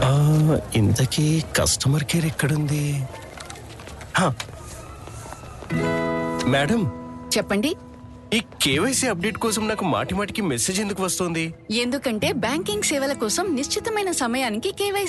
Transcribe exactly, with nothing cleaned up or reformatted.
ఇంతకీ customer care ఎక్కడుంది? Madam చెప్పండి. ఈ కేవైసీ అప్డేట్ కోసం నాకు మాటి మాటికి మెసేజ్ ఎందుకు వస్తుంది? ఎందుకంటే బ్యాంకింగ్ సేవల కోసం నిశ్చితమైన సమయానికి కేవైసీ